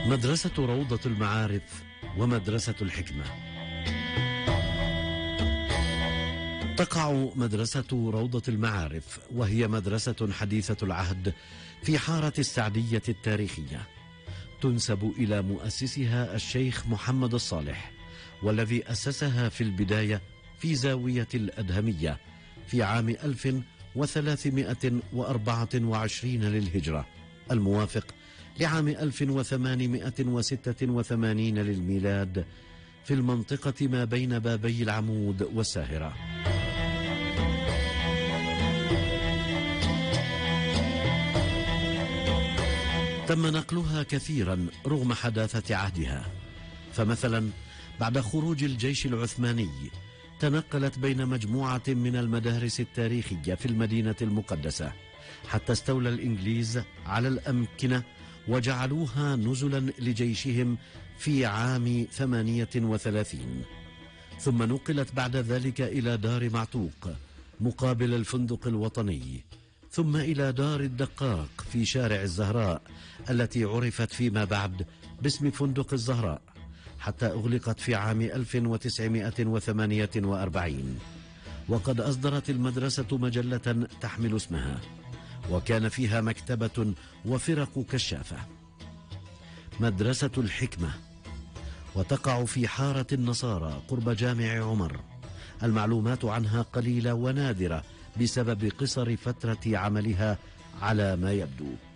مدرسة روضة المعارف ومدرسة الحكمة. تقع مدرسة روضة المعارف وهي مدرسة حديثة العهد في حارة السعدية التاريخية، تنسب إلى مؤسسها الشيخ محمد الصالح، والذي أسسها في البداية في زاوية الأدهمية في عام 1324 للهجرة، الموافق لعام 1886 للميلاد، في المنطقة ما بين بابي العمود والساهرة. تم نقلها كثيرا رغم حداثة عهدها، فمثلا بعد خروج الجيش العثماني تنقلت بين مجموعة من المدارس التاريخية في المدينة المقدسة حتى استولى الإنجليز على الأمكنة وجعلوها نزلا لجيشهم في عام 38، ثم نقلت بعد ذلك إلى دار معتوق مقابل الفندق الوطني، ثم إلى دار الدقاق في شارع الزهراء التي عرفت فيما بعد باسم فندق الزهراء، حتى أغلقت في عام 1948، وقد أصدرت المدرسة مجلة تحمل اسمها، وكان فيها مكتبة وفرق كشافة. مدرسة الحكمة، وتقع في حارة النصارى قرب جامع عمر. المعلومات عنها قليلة ونادرة بسبب قصر فترة عملها على ما يبدو.